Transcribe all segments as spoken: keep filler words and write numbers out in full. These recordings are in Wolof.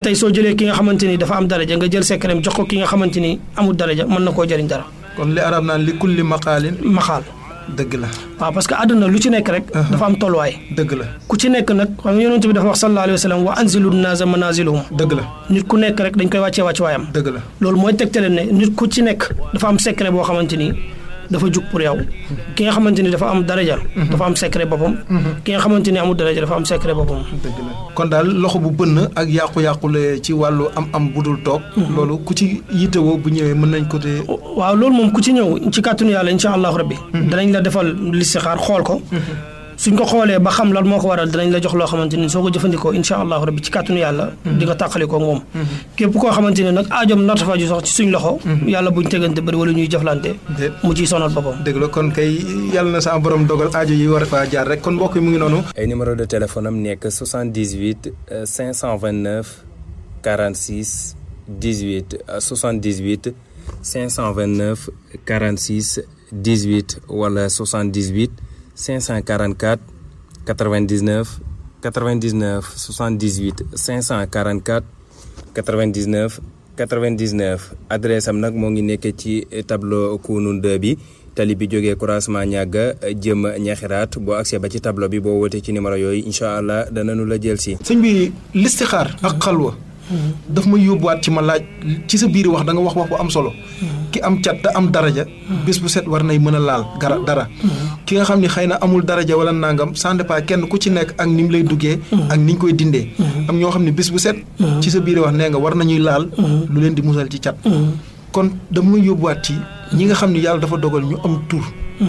tey soo jëlee ki nga xamante ni dafa am daraja nga jël secret jox ko ki nga xamante ni amul daraja mën na koo jëriñ dara. kon li arab naan li kulli maqaalin maxaal. dëgg la. waaw parce que àdduna lu ci nekk rek. dafa am tolluwaay. dëgg la ku ci nekk nag xam nga yonent bi dafa wax sallallahu alayhi wa sallam wa anzilu naasa manaaziluhum. dëgg la nit ku nekk rek dañ koy wàccee wàcc waayam. dëgg la loolu mooy tegtale ne nit ku ci nekk dafa am secret boo xamante ni dafa jug pour yow. ki nga xamante ni dafa am daraja. dafa am secret boppam. ki nga xamante ni amul daraja dafa am secret boppam. dëgg la kon daal loxo bu bënn ak yàqu-yàqule ci wàllu am-am budul toog. loolu ku ci yittewoo bu ñëwee mën nañ ko te. waaw loolu moom ku ci ñëw ci kàttanu yàlla incha allahu rabbi. danañ la defal listixaar xool ko. suñ ko xoolee ba xam lan moo ko waral danañ la jox loo xamante ni soo ko jëfandikoo incha allahu rabbi ci kàttanu yàlla. di nga tàqalikoo moom. képp koo xamante ne nag aajoom narta faju sax ci suñ loxo. yàlla buñ tegante bëri wala ñuy jëflante. mu ciy sonal boppam. dëgg la kon kay yàlla na sa borom dogal aajo yi war faa jaar rek kon mbokk yi mu ngi noonu. ay numéro de téléphone am nekk soixante-dix-huit cinq cent vingt-neuf quarante-six dix-huit soixante-dix-huit cinq cent vingt-neuf quarante-six dix-huit wala soixante-dix-huit cinq cent quarante-quatre quatre-vingt-dix-neuf quatre-vingt-dix-neuf soixante-dix-huit cinq cent quarante-quatre quatre-vingt-dix-neuf quatre-vingt-dix-neuf adresse am nag moo ngi nekk ci tableau Kounoune deux bi tali bi jógee croisement ñàgga jëm ñaxiraat boo accès ba ci tableau bi boo wootee ci numéro yooyu incha allah danañu la jël si. sëñ bi listixaar ak xalwa daf ma yóbbuwaat ci ma laaj ci sa biir wax da nga wax wax bu am solo. ki am cat te am daraja. bés bu set war nay mën a laal gara dara. ki nga xam ni xëy na amul daraja wala nangam sans dépend kenn ku ci nekk ak ni mu lay duggee. ak ni ñu koy dindee. am ñoo xam ne bés bu set. ci sa biir wax nee nga war nañuy laal. lu leen di musal ci cat. kon dama ma yóbbuwaat ci ñi nga xam ni yàlla dafa dogal ñu am tur.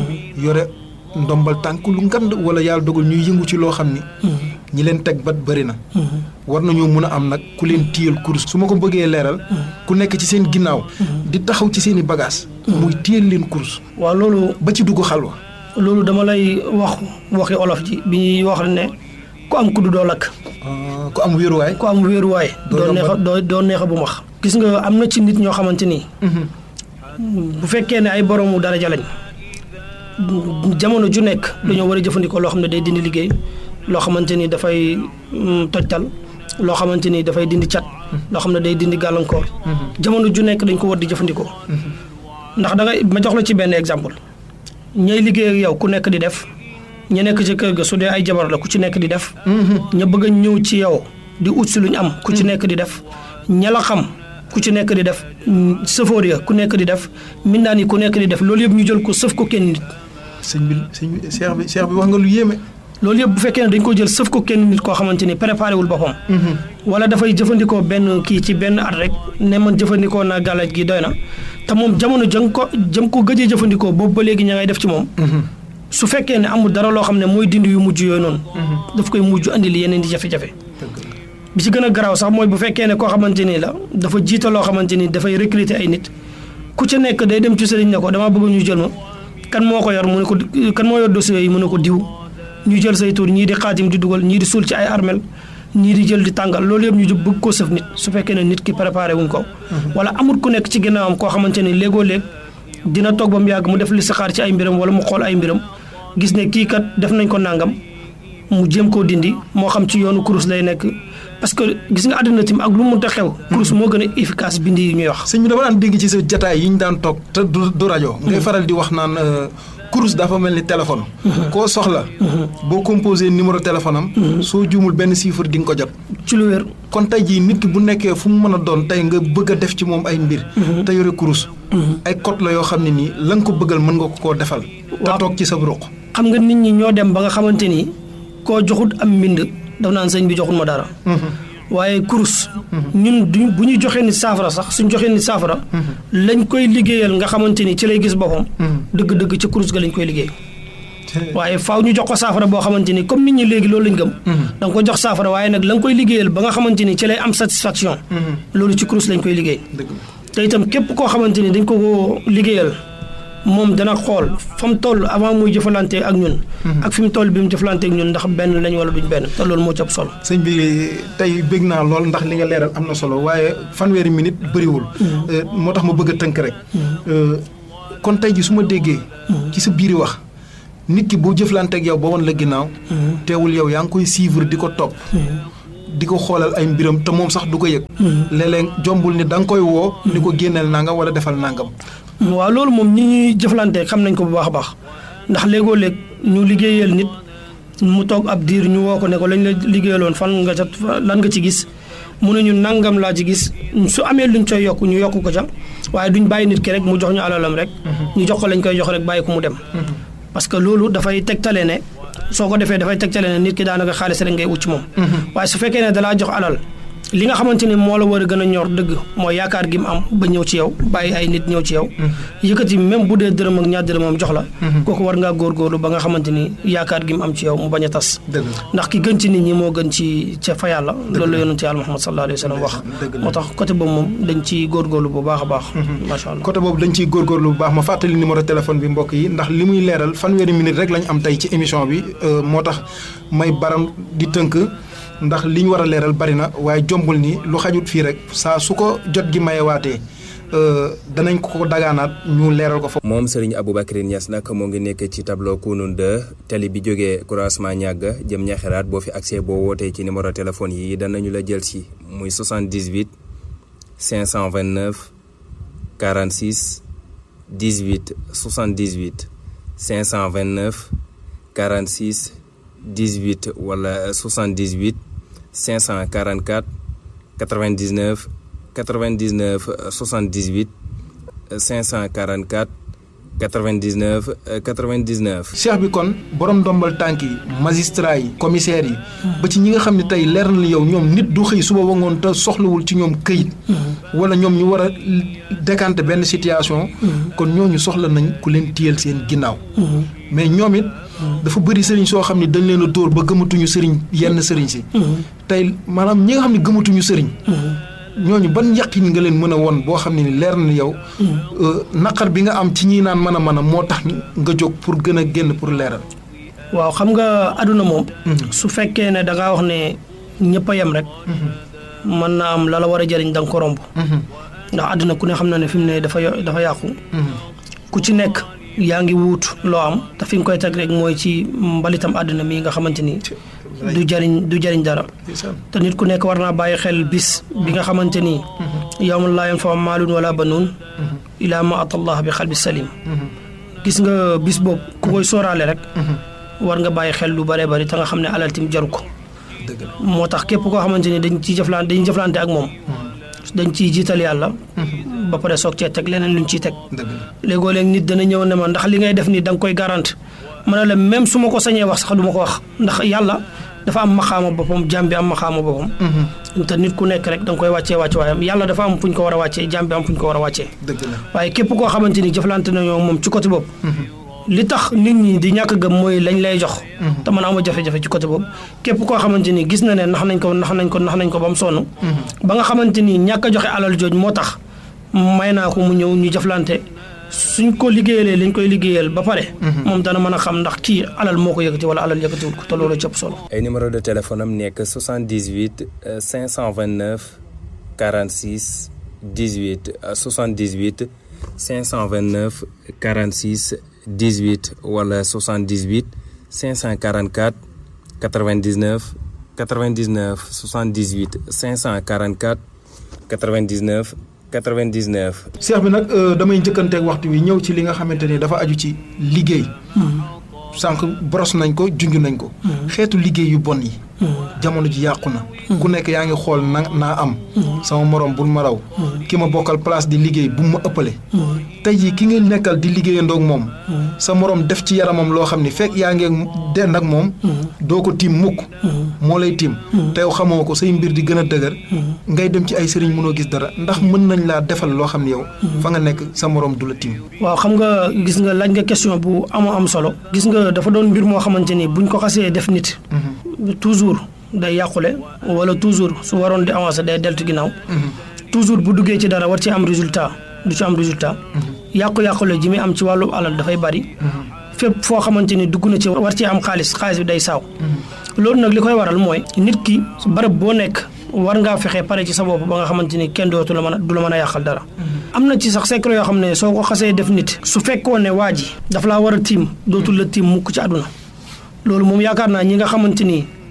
yore ndombal tànk lu ngand wala yàlla dogal ñuy yëngu ci loo xam ni. ñi leen teg bat bëri na. war nañoo mën a am nag ku leen téyel kurus su ma ko bëggee leeral. ku nekk ci seen ginnaaw. di taxaw ci seen i bagages. muy téyel leen kurus. waaw loolu. ba ci dugg xalwa. loolu dama lay wax waxi olof ji bi ñuy wax ne ku am kuddu doo lakk. ku am wéeruwaay. ku am wéeruwaay. doo neex a doo doo neex a bu max. gis nga am na ci nit ñoo xamante ni. bu fekkee ne ay boroomu daraja lañ. jamono ju nekk. dañoo war a jëfandikoo loo xam ne day dindi liggéey. loo xamante ni dafay tojtal loo xamante ni dafay dindi cat loo xam ne day dindi gàllankoor jamono ju nekk dañ ko war di jëfandikoo ndax da ngay ma jox la ci benn exemple ñay liggéey ak yow ku nekk di def ña nekk ci kër ga su dee ay jabar la ku ci nekk di def ña bëgg a ñëw ci yow di ut si luñ am ku ci nekk di def ña la xam ku ci nekk di def sëfoor ya ku nekk di def mindaan yi ku nekk di def loolu yëpp ñu jël ko sëf ko kenn nit sëñ bi sëñ bi cheikh bi cheikh bi wax nga lu yéeme loolu yëpp bu fekkee ne dañ ko jël sëf ko kenn nit koo xamante ni préparé wul boppam. wala dafay jëfandikoo benn kii ci benn at rek ne man jëfandikoo naa gàllaaj gi doy na te moom jamono jëm ko jëm ko gëjee jëfandikoo boobu ba léegi ña ngay def ci moom. su fekkee ne amul dara loo xam ne mooy dindi yu mujj yooyu noonu. daf koy mujj andi li yeneen di jafe-jafe. bi ci gën a garaaw sax mooy bu fekkee ne koo xamante ni la dafa jiital loo xamante ni dafay recruter ay nit ku ci nekk day dem ci sëriñ ne ko damaa bëgg ñu jël ma kan moo ko yor mu ne ko kan moo yor dossier yi mu ne ko diw. ñu jël say tur ñii di xaatim di dugal ñii di suul ci ay armel ñii di jël di tàngal loolu yëpp ñu jub bëgg koo sëf nit su fekkee ne nit ki préparé wuñ ko. wala amul ku nekk ci ginnaawam koo xamante ni léegoo léeg dina toog ba mu yàgg mu def li saxaar ci ay mbiram wala mu xool ay mbiram gis ne kii kat def nañ ko nangam mu jéem koo dindi moo xam ci yoonu kurus lay nekk parce que gis nga àddina tim ak lu mu mënta xew. kurus moo gën a efficace bindi yi ñuy wax. sëñ bi dama daan dégg ci sa jataay yi ñu daan toog te du du rajo. ngay faral di wax naan. kurus dafa mel ni téléphone. koo soxla. boo composé numéro téléphone am. soo juumul benn chiffre di nga ko jot. ci lu wér. kon tey jii nit ki bu nekkee fu mu mën a doon tey nga bëgg a def ci moom ay mbir. te yore kurus. ay code la yoo xam ne nii la nga ko bëggal mën nga ko koo defal. te toog ci sa ruq. xam nga nit ñi ñoo dem ba nga xamante ni koo joxut am mbind daf naan sëñ bi joxut ma dara. waaye kurus. ñun du bu ñuy joxee nit saafara sax suñ joxee nit saafara. lañ koy liggéeyal nga xamante ni ci lay gis boppam. dëgg-dëgg ci kurus ga lañ koy liggéey. waaye faaw ñu jox ko saafara boo xamante ni comme nit ñi léegi loolu lañ gëm. da nga ko jox saafara waaye nag la nga koy liggéeyal ba nga xamante ni ci lay am satisfaction. loolu ci kurus lañ koy liggéey. te itam képp koo xamante ni dañ ko ko liggéeyal moom dana xool fa mu toll avant muy jëfalante ak ñun. ak fi mu toll bi mu jëfalante ak ñun ndax benn lañ wala duñ benn te loolu moo ci ëpp solo. sëñ bi tey bëgg naa lool ndax li nga leeral am na solo waaye fanweeri minute bëriwul. moo tax ma bëgg a tënk rek. kon tey ji su ma déggee. ci sa biiri wax nit ki boo jëflante ak yow ba woon la ginnaaw. teewul yow yaa ngi koy suivre di ko topp. di ko xoolal ay mbiram te moom sax du ko yëg. léeg-léeg jombul ni da nga koy woo. ni ko génneel nangam wala defal nangam. waaw loolu moom ñi ñuy jëflante xam nañ ko bu baax a baax ndax léegoo léeg ñu liggéeyal nit mu toog ab diir ñu woo ko ne ko lañ la liggéeyaloon fan nga ca lan nga ci gis mu ne ñu nangam laa ci gis su amee luñ coy yokk ñu yokk ko ca waaye duñ bàyyi nit ki rek mu jox ñu alalam rek. ñu jox ko lañ koy jox rek bàyyi ko mu dem. parce que loolu dafay tegtale ne soo ko defee dafay tegtale ne nit ki daanaka xaalis rek ngay wut ci moom. waaye su fekkee ne dalaa jox alal. li nga xamante ni moo la war a gën a ñor dëgg mooy yaakaar gi mu am ba ñëw ci yow bàyyi ay nit ñëw ci yow. yëkkati même bu dee dërëm ak ñaar dërëm moom jox la. kooku war ngaa góorgóorlu ba nga xamante ni yaakaar gi mu am ci yow mu bañ a tas. ndax ki gën ci nit ñi moo gën ci ca fa yàlla. loolu la yonent yàlla Muhammad sallallahu alayhi wa sallam wax. moo tax côté boobu moom dañ ciy góorgóorlu bu baax a baax. macha allah côté boobu dañ ciy góorgóorlu bu baax ma fàttali numéro téléphone bi mbokk yi ndax li muy leeral fanweeri minute rek lañ am tey ci émission bi moo tax may baram di tënk ndax li ñu war a leeral bari na waaye jombul ni lu xajut fii rek saa su ko jot gi mayewaatee danañ ko ko dagaanaat ñu leeral ko fa. moom Serigne Aboubacry Niass nag moo ngi nekk ci tableau Kounoune deux tali bi jógee croisement ñàgg jëm ñaxeraat boo fi accès boo wootee ci numéro téléphone yi danañu la jël si muy soixante-dix-huit cinq cent vingt-neuf quarante-six dix-huit soixante-dix-huit cinq cent vingt-neuf quarante-six dix-huit wala soixante-dix-huit cinq cent quarante-quatre quatre-vingt-dix-neuf quatre-vingt-dix-neuf soixante-dix-huit cinq cent quarante-quatre quatre-vingt-dix-neuf quatre-vingt-dix-neuf. cheikh bi kon borom ndombal tànk yi magistrat yi commissaire yi. ba ci ñi nga xam ne tey leer na yow ñoom nit du xëy suba ba ngoon te soxlawul ci ñoom këyit. wala ñoom ñu war a décanter benn situation. kon ñooñu soxla nañ ku leen téyel seen ginnaaw. mais ñoom it. dafa bëri sëriñ soo xam ne dañ leen a dóor ba gëmatuñu sëriñ yenn sëriñ si. tey maanaam ñi nga xam ne gëmatuñu sëriñ. ñooñu ban yaqin nga leen mën a won boo xam ne ni leer na yow. naqar bi nga am ci ñi naan mën a mën a moo tax nga jóg pour gën a génn pour leeral. waaw xam nga àdduna moom. su fekkee ne da ngaa wax ne ñëpp a yem rek. mën naa am la la war a jëriñ da nga ko romb. ndax àdduna ku ne xam na ne fi mu ne dafa dafa yàqu. ku ci nekk. yaa ngi wuut loo am te fi nga koy teg rek mooy ci mbalitam àdduna mi nga xamante ni du jariñ du jariñ dara te nit ku nekk war naa bàyyi xel bis bi nga xamante ni yawma laa yanfa'u maalun wala banuun ilaa ma atallah bi xalbi salim gis nga bis boobu ku koy sóoraale rek war nga bàyyi xel lu bare bari te nga xam ne alal tim jaru ko moo tax képp koo xamante ni dañ ciy jëflante dañuy jëflante ak moom dañ ciy jiital yàlla ba pare soog cee teg leneen luñ ciy teg léegoo léeg nit dana ñëw ne ma ndax li ngay def nii da nga koy garante ma ne la même su ma ko sañee wax sax du ma ko wax ndax yàlla dafa am maxaama boppam jaam bi am maxaama boppam te nit ku nekk rek da nga koy wàccee wàcce waayam yàlla dafa am fu ñu ko war a wàccee jaam bi am fu ñu ko war a wàccee waaye képp koo xamante ni jëflante nañoo moom ci côté boobu li tax nit ñi di ñàkk gëm mooy lañ lay jox te man ama jafe-jafe ci côté boobu képp koo xamante ni gis na ne nax nañ ko nax nañ ko nax nañ ko ba mu sonn ba nga xamante ni ñàkk a joxe alal jooj moo tax may naa ko mu ñëw ñu jëflante suñ ko liggéeyalee lañ koy liggéeyal ba pare moom dana mën a xam ndax kii alal moo ko yëkkati wala alal yëkkatiwul ko te loolu cëpp solo. ay numéro de téléphone am nekk soixante-dix-huit cinq cent vingt-neuf quarante-six dix-huit soixante-dix-huit cinq cent vingt-neuf quarante-six dix-huit wala soixante-dix-huit cinq cent quarante-quatre quatre-vingt-dix-neuf quatre-vingt-dix-neuf soixante-dix-huit cinq cent quarante-quatre quatre-vingt-dix-neuf quatre-vingt-dix-neuf. Cheikh bi nag damay njëkkanteeg waxtu wi ñëw ci li nga xamante ni dafa aju ci liggéey. sànq boros nañ ko junj nañ ko. xeetu liggéey yu bon yi. jamono ji yàqu na. ku nekk yaa ngi xool na naa am. sama morom bul ma raw. ki ma bokkal place di liggéey bu ma ëppale. tey jii ki nga nekkal di liggéeyandoog moom. sa morom def ci yaramam loo xam ni fekk yaa ngi dend ak moom. doo ko tiim mukk. moo lay tiim. te yow xamoo ko say mbir di gën a dëgër. ngay dem ci ay sëriñ mënoo gis dara ndax mën nañ laa defal loo xam ne yow. fa nga nekk sa morom du la tiim. waaw xam nga gis nga laaj nga question bu amoo am solo. gis nga dafa doon mbir moo xamante ni buñ ko xasee def nit. toujours day yàqule wala toujours su waroon di avancer day deltu ginnaaw. toujours bu duggee ci dara war ci am résultat du ci am résultat. yàqu-yàqule ji muy am ci wàllu alal dafay bari. fépp foo xamante ni dugg na ci war ci am xaalis xaalis bi day saaw. loolu nag li koy waral mooy nit ki barab boo nekk war ngaa fexe pare ci sa bopp ba nga xamante ni kenn dootu la mën a du la mën a yàqal dara. am na ci sax secret yoo xam ne soo ko xasee def nit. su fekkoon ne waa ji daf laa war a tiim dootul la tiim mukk ci àdduna. loolu moom yaakaar naa ñi nga xamante ni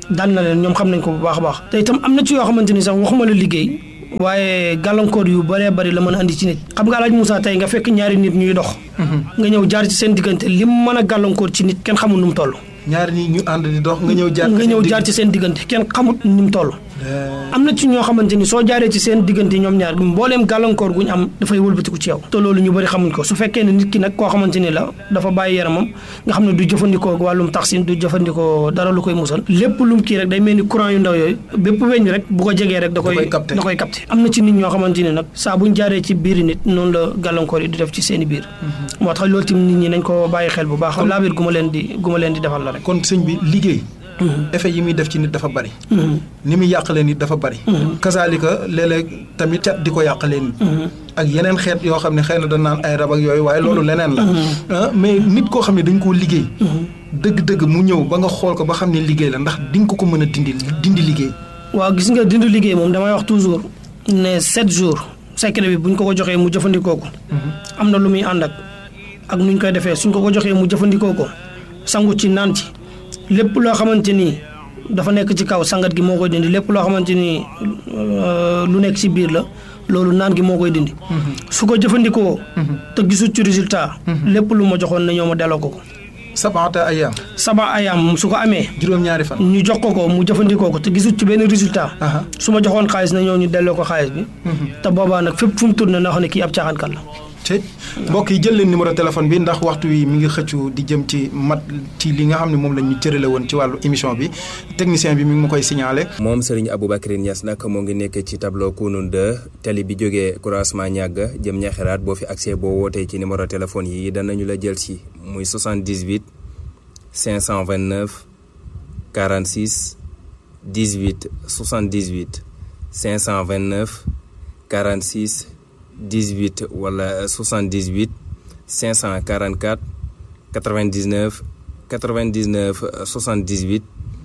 daan na leen ñoom xam nañ ko bu baax a baax te itam am na ci yoo xamante ni sax waxuma la liggéey waaye gàllankoor yu bëree bëri la mën a andi ci nit xam nga Alaaji Moussa tey nga fekk ñaari nit ñuy dox nga ñëw jaar ci seen diggante li mu mën a gàllankoor ci nit kenn xamul nu mu toll ñaari nit ñu ànd di dox nga ñëw jaar nga ñëw jaar ci seen diggante kenn xamul nu mu toll am na ci ñoo xamante ni soo jaaree ci seen diggante ñoom ñaar mbooleem gàllankoor guñ am dafay wëlbatiku ci yow te loolu ñu bëri xamuñ ko su fekkee ne nit ki nag koo xamante ni la dafa bàyyi yaramam nga xam ne du jëfandikoo wàllum taxsin du jëfandikoo dara lu koy musal lépp lum kii rek day mel ni courant yu ndaw yooyu bépp weñ rek bu ko jegee rek da koy da koy capté am na ci nit ñoo xamante ni nag saa buñ jaaree ci biiri nit noonu la gàllankoor yi di def ci seen i biir moo tax loolu tim nit ñi nañ ko bàyyi xel bu baax laa biir gu ma leen di gu ma leen di defal la rek kon sëñ bi liggéey effet yi muy def ci nit dafa bari ni muy yàqalee nit dafa bari kasaalika léeg-léeg tamit cat di ko yàqalee nit ak yeneen xeet yoo xam ne xëy na dañ naan ay rab ak yooyu waaye loolu leneen la mais nit koo xam ne dañ koo liggéey dëgg-dëgg mu ñëw ba nga xool ko ba xam ne liggéey la ndax di nga ko ko mën a dindi dindi liggéey waaw gis nga dindi liggéey moom damay wax toujours ne sept jours secret bi buñ ko ko joxee mu jëfandikoo ko am na lu muy ànd ak ak nuñ koy defee suñ ko ko joxee mu jëfandikoo ko sangu ci naan ci lépp loo xamante ni dafa nekk ci kaw sangat gi moo koy dindi lépp loo xamante ni lu nekk ci biir la loolu naan gi moo koy dindi su ko jëfandikoo te gisul ci résultat lépp lu ma joxoon na ñoo ma delloo ko ko sabaata ayaam saba ayaam su ko amee juróom-ñaari fan ñu jox ko ko mu jëfandikoo ko te gisul ci benn résultat su ma joxoon xaalis na ñoo ñu delloo ko xaalis bi te boobaa nag fépp fu mu tourné na xam ne kii ab caaxaankat la te mbokk yi jël leen numéro téléphone bi ndax waxtu wi mi ngi xëccu di jëm ci mat ci li nga xam ne moom la ñu cërale woon ci wàllu émission bi technicien bi mi ngi ma koy signalé. moom Serigne Aboubacry Niass nag moo ngi nekk ci tableau Kounoune deux tali bi jógee croisement ñàgg jëm ñaxiraat boo fi accès boo wootee ci numéro téléphone yi danañu la jël si muy soixante-dix-huit cinq cent vingt-neuf quarante-six dix-huit soixante-dix-huit cinq cent vingt-neuf quarante-six dix-huit wala soixante-dix-huit cinq cent quarante-quatre quatre-vingt-dix-neuf quatre-vingt-dix-neuf soixante-dix-huit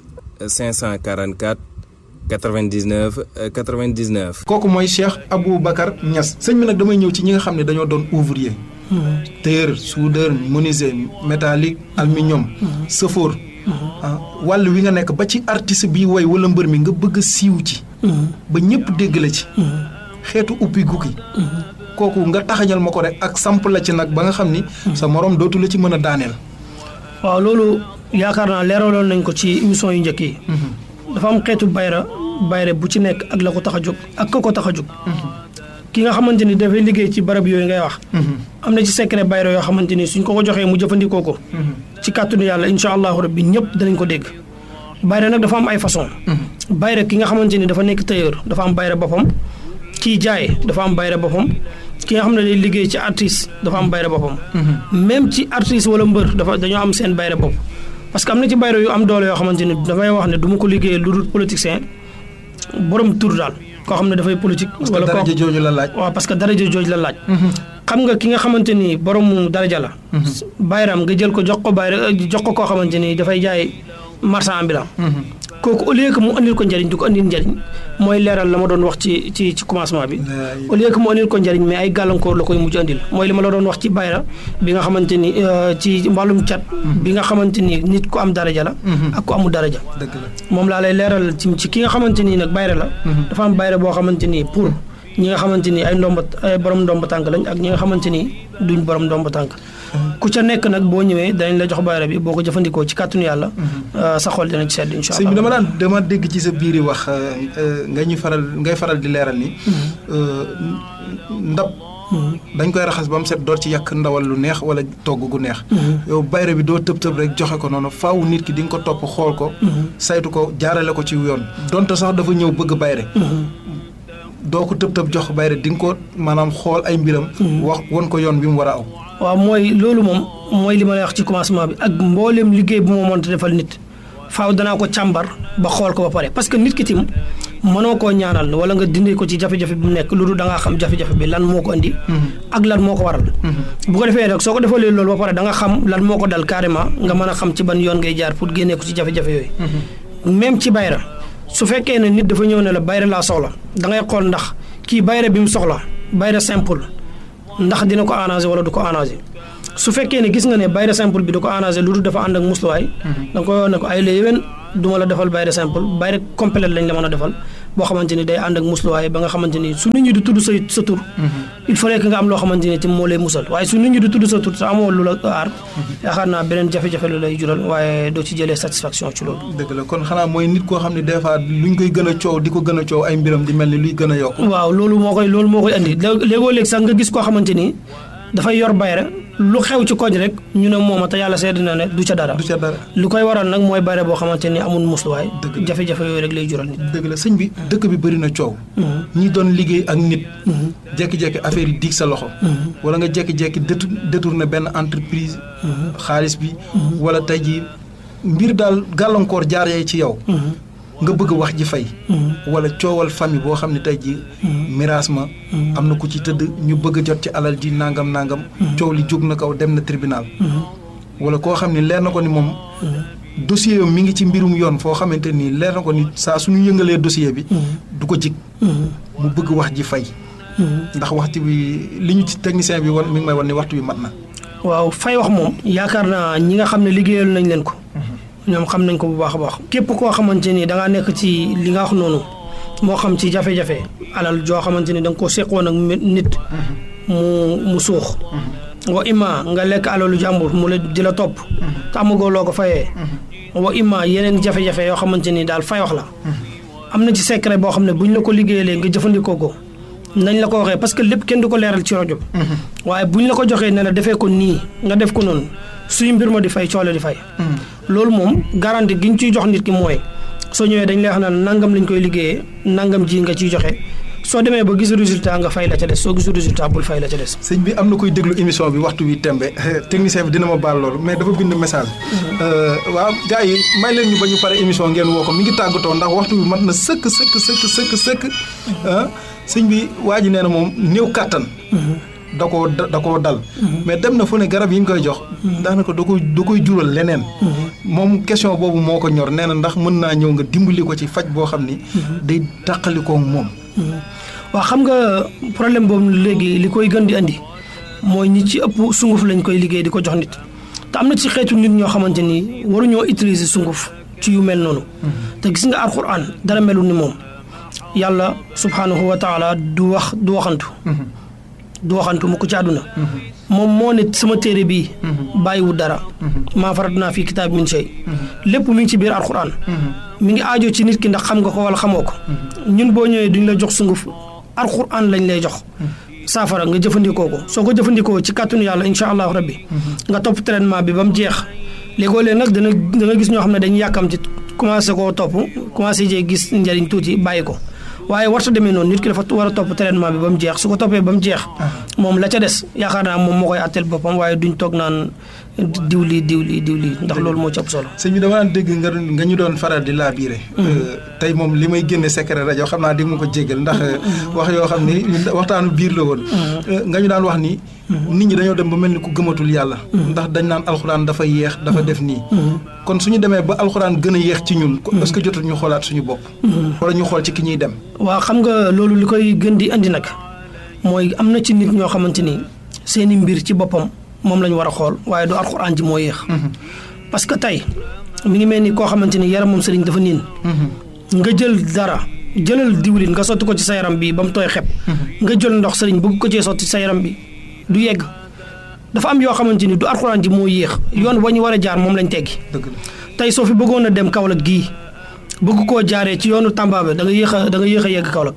cinq cent quarante-quatre quatre-vingt-dix-neuf quatre-vingt-dix-neuf. kooku mooy Cheikh Aboubacar Niass sëñ bi nag damay ñëw ci ñi nga xam ne dañoo doon ouvrier. tailleur soudeur menuisier métallique aluminium. sëfoor. wàll wi nga nekk ba ci artiste bi woy wala mbër mi nga bëgg a siiw ci. ba ñëpp dégg la ci. xeetu uppi gukki kooku nga taxañal ma ko rek ak samp la ci nag ba nga xam ni sa morom dootu la ci mën a daaneel. waaw loolu yaakaar naa leeraloon nañ ko ci émission yu njëkk yi dafa am xeetu bayra bayre bu ci nekk ak la ko tax a jóg ak ko ko tax a jóg ki nga xamante ni dafay liggéey ci barab yooyu ngay wax am na ci secret bayra yoo xamante ni suñ ko ko joxee mu jëfandikoo ko ci kàttanu yàlla insha allahu rabbi ñëpp danañ ko dégg. bayra nag dafa am ay façon bayra ki nga xamante ni dafa nekk tailleur dafa am bayra boppam kii jaay dafa am bayra boppam ki nga xam ne day liggéey ci artiste dafa am bayra boppam même ci artiste wala mbër dafa dañoo am seen bayra bopp parce que am na ci bayra yu am doole yoo xamante ni dafay wax ne du ma ko liggéeyee lu dul politicien borom tur daal koo xam ne dafay politique wala parce que daraja jooju la laaj waaw parce que daraja jooju la laaj xam nga ki nga xamante ni borom daraja la bayram nga jël ko jox ko bayra jox ko koo xamante ni dafay jaay marchand ambulant kooku au lieu que mu andil ko njëriñ du ko andil njëriñ mooy leeral la ma doon wax ci ci ci commencement bi au lieu que mu andil ko njëriñ mais ay gàllankoor la koy mujj andil mooy li ma la doon wax ci bayra bi nga xamante ni ci wàllum cat bi nga xamante ni nit ku am daraja la ak ku amul daraja moom laa lay leeral ci ci ki nga xamante ni nag bayra la dafa am bayra boo xamante ni pour ñi nga xamante ni ay ndomba ay borom ndomba tànk lañ ak ñi nga xamante ni duñ borom ndomba tànk ku ca nekk nag boo ñëwee danañ la jox bayra bi boo ko jëfandikoo ci kàttanu yàlla sa xol dinañ ci sedd incha allah. sëñ bi dama daan dama dégg ci sa biir yi wax nga ñuy faral ngay faral di leeral ni ndab dañ koy raxas ba mu set door ci yàq ndawal lu neex wala togg gu neex yow bayra bi doo tëb tëb rek joxe ko noonu faaw nit ki di nga ko topp xool ko saytu ko jaarale ko ci yoon donte sax dafa ñëw bëgg bayre doo ko tëb tëb jox bayre di nga ko maanaam xool ay mbiram wax won ko yoon bi mu war a aw. waaw mooy loolu moom mooy li ma lay wax ci commencement bi ak mboolem liggéey bu ma mënta defal nit faaw danaa ko càmbar ba xool ko ba pare parce que nit ki tim mënoo koo ñaanal wala nga dindi ko ci jafe-jafe bi mu nekk lu dul da ngaa xam jafe-jafe bi lan moo ko andi. ak lan moo ko waral. bu ko defee rek soo ko defalee loolu ba pare da nga xam lan moo ko dal carrément nga mën a xam ci ban yoon ngay jaar pour génnee ko ci jafe-jafe yooyu. même ci bayra su fekkee ne nit dafa ñëw ne la bayra laa soxla da ngay xool ndax kii bayra bi mu soxla bayra simple. ndax dina ko arrangé wala du ko arrangé su fekkee ne gis nga ne bayra simple bi du ko arrangé lu dul dafa ànd ak musluwaay da nga ko ne ko ay la yéwén du ma la defal bayre simple bayre complet lañ la mën a defal boo xamante ni day ànd ak musluwaay ba nga xamante ni su nit ñi di tudd sa sa tur il fallait que nga am loo xamante ni tim moo lay musal waaye su nit ñi di tudd sa tur te amoo lu la aar yaakaar naa beneen jafe-jafe lu lay jural waaye doo ci jëlee satisfaction ci loolu. dëgg la kon xanaa mooy nit koo xam ne des fois luñ koy gën a coow di ko gën a coow ay mbiram di mel ni luy gën a yokk. waaw loolu moo koy loolu moo koy andi léegoo léeg sax nga gis koo xamante ni dafay yor bayre lu xew ci koñ rek ñu ne mooma te yàlla seetlu na ne du ca dara. du ca dara lu koy waral nag mooy bayre boo xamante ni amul musluwaay. jafe-jafe yooyu rek lay jural nit. dëgg la sëñ bi dëkk bi bëri na coow. ñi doon liggéey ak nit. jékki-jékki affaire yi dig sa loxo. wala nga jékki-jékki détour détourné benn entreprise. xaalis bi. wala tey jii mbir daal gàllankoor jaar yee ci yow. nga bëgg wax ji fay. wala coowal famille boo xam ne tey jii. miraas ma. am na ku ci tëdd ñu bëgg a jot ci alal ji nangam nangam. coow li jóg na kaw dem na tribunal. wala koo xam ne leer na ko ni moom. dossier yam mi ngi ci mbirum yoon foo xamante ni leer na ko ni saa suñu yëngalee dossier bi. du ko jig. mu bëgg wax ji fay. ndax waxtu bi li ñu ci technicien bi wan mi ngi may wan ni waxtu bi mat na. waaw fay wax moom yaakaar naa ñi nga xam ne liggéeyal nañ leen ko. ñoom xam nañ ko bu baax a baax. képp koo xamante ni da ngaa nekk ci li nga wax noonu moo xam ci jafe-jafe alal joo xamante ni da nga koo seqoon ak nit mu mu suux. wa imma nga lekk alalu jàmbur mu la di la topp. te amagoo loo ko fayee. wa imma yeneen jafe-jafe yoo xamante ni daal fay wax la. am na ci secret boo xam ne buñ la ko liggéeyalee nga jëfandikoo ko nañ la ko waxee parce que lépp kenn du ko leeral ci rajo bi. waaye buñ la ko joxee ne la defee ko nii nga def ko noonu suy mbir ma di fay coole di fay. loolu moom garantie gi ñu ciy jox nit ki mooy soo ñëwee dañ lay wax naan nangam lañ koy liggéeyee nangam ji nga ciy joxe soo demee ba gisu résultat nga fay la ca des soo gisu résultat bul fay la ca des. sëñ bi am na koy déglu émission bi waxtu wi tembe technicien bi dina ma baal loolu mais dafa bind message. waaw gars yi may leen ñu ba ñu pare émission ngeen woo ko mi ngi tàggatoo ndax waxtu bi mat na sëkk sëkk sëkk sëkk sëkk. sëñ bi waa ji nee na moom néew kàttan. da koo da koo dal. mais dem na fu ne garab yi ñu koy jox. daanaka da koy da koy jural leneen. moom question boobu moo ko ñor nee na ndax mën naa ñëw nga dimbali ko ci faj boo xam ni. day tàqalikoo moom. waaw xam nga problème boobu léegi li koy gën di andi mooy ñi ci ëpp sunguf lañ koy liggéey di ko jox nit. te am na ci xeetu nit ñoo xamante ni waruñoo utiliser sunguf ci yu mel noonu. te gis nga alxuraan dara melul ni moom yàlla subhanahu wa taala du wax du waxantu. du waxantu mu ko ci àdduna moom moo ne sama téere bii bàyyiwu dara maa farat naa fii kitaab min shay lépp mi ngi ci biir alxuraan mi ngi aajo ci nit ki ndax xam nga ko wala xamoo ko ñun boo ñëwee duñ la jox sunguf alxuraan lañ lay jox saafara nga jëfandikoo ko soo ko jëfandikoo ci kàttanu yàlla insha allahu rabbi nga topp traitement bi ba mu jeex léegoo leen nag dana da nga gis ñoo xam ne dañuy yàkkam ci commencé koo topp commencé jee gis njëriñ tuuti bàyyi ko waaye warta demee noonu nit ki dafa war a topp traitement bi ba mu jeex su ko toppee ba mu jeex moom la ca des yaakaar naa moom moo koy àtteel boppam waaye duñ toog naan diw lii diw lii diw lii ndax loolu moo ci ëpp solo. sëñ bi dama daan dégg nga nga ñu doon faral di laabiire. tey moom li may génne secret rajo xam naa di ma ko jéggal ndax wax yoo xam ni waxtaanu biir la woon. nga ñu daan wax ni. nit ñi dañoo dem ba mel ni ku gëmatul yàlla. ndax dañ naan alxuraan dafa yéex dafa def nii. kon suñu demee ba alxuraan gën a yéex ci ñun. est-ce que jotul ñu xoolaat suñu bopp. wala ñu xool ci ki ñuy dem. waaw xam nga loolu li koy gën di andi nag mooy am na ci nit ñoo xamante ni seeni mbir ci boppam moom la ñu war a xool waaye du alxuraan ji moo yéex. parce que tey mi ngi mel ni koo xamante ni yaram moom sëriñ dafa niin. nga jël dara jëlal diwlin nga sotti ko ci sa yaram bi ba mu tooy xep. nga jël ndox sëriñ bëgg ko cee sotti sa yaram bi du yegg dafa am yoo xamante ni du alxuraan ji moo yéex yoon wa ñu war a jaar moom lañ teggi. tey soo fi bëggoon a dem Kaolack gii bëgg koo jaaree ci yoonu Tamba bi da nga yéex a da nga yéex a yegg Kaolack.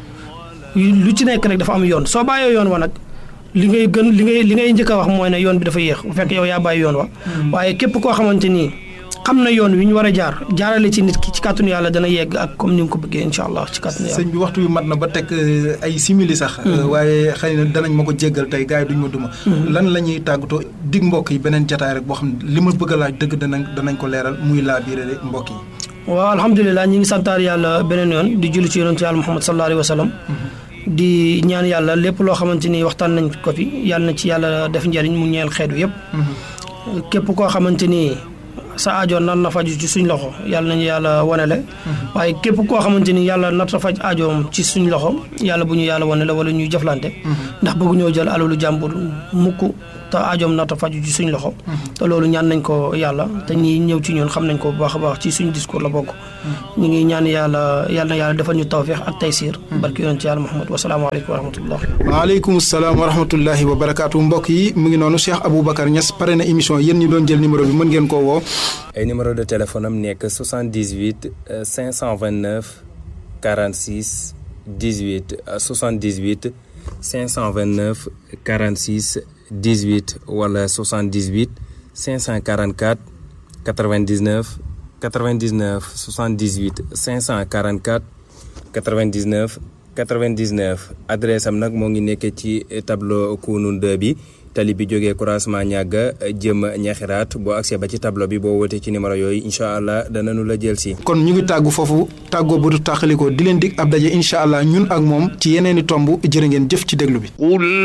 lu ci nekk rek dafa am yoon soo bàyyee yoon wa nag li ngay gën li ngay li ngay njëkk a wax mooy ne yoon bi dafa yéex bu fekk yow yaa bàyyi yoon wa. waaye képp koo xamante ni xam na yoon wi ñu war a jaar jaarale ci nit ki ci kàttanu yàlla dana yegg ak comme ni mu ko bëggee incha allah ci kàttanu yàlla. sëñ bi waxtu bi mat na ba teg ay simili sax. waaye xëy na danañ ma ko jéggal tey gars yi duñ ma duma. lan la ñuy tàggatoo dig mbokk yi beneen jataay rek boo xam ne li ma bëgg a laaj dëgg danañ danañ ko leeral muy laa biire mbokk yi. waaw alhamdulilah ñi ngi santaar yàlla beneen yoon di julli ci yonent yàlla Muhammad sallallahu alayhi wa sallam di ñaan yàlla lépp loo xamante ni waxtaan nañ ko fi yàlla na ci yàlla def njëriñ mu ñeel xeetu yëpp. képp koo xamante ni sa aajo nar na faju ci suñ loxo yàlla nañu yàlla wanele waaye képp koo xamante ni yàlla nar na faj aajoom ci suñ loxo yàlla bu ñu yàlla wanele wala ñuy jëflante ndax bëggu ñoo jël alalu jàmbur mukk te aajoom nar na faju ci suñ loxo te loolu ñaan nañ ko yàlla te ñi ñëw ci ñun xam nañ ko bu baax a baax ci suñ discours la bokk ñu ngi ñaan yàlla yàlla na yàlla defal ñu tawfiix ak taysiir barki yonent yàlla Muhammad wasalaamaaleykum wa rahmatullah waaleykum salaam wa rahmatullahi wa barakaatu mbokk yi mu ngi noonu Cheikh Aboubacar Niass pare na émission yéen ñi doon jël numéro bi mën ngeen koo woo ay numéro de téléphone am nekk soixante-dix-huit cinq cent vingt-neuf quarante-six dix-huit soixante-dix-huit cinq cent vingt-neuf quarante-six dix-huit wala soixante-dix-huit cinq cent quarante-quatre quatre-vingt-dix-neuf quatre-vingt-dix-neuf soixante-dix-huit cinq cent quarante-quatre quatre-vingt-dix-neuf quatre-vingt-dix-neuf adresse am nag moo ngi nekk ci tableau Kounoune deux bi tali bi jógee croisement ñàgga jëm ñaxiraat boo accès ba ci tableau bi boo wootee ci numéro yooyu incha allah danañu la jël si. kon ñu ngi tàggu foofu tàggoo bu du tàqalikoo di leen dig ab daje incha allah ñun ak moom ci yeneeni tomb jërë ngeen jëf ci déglu bi.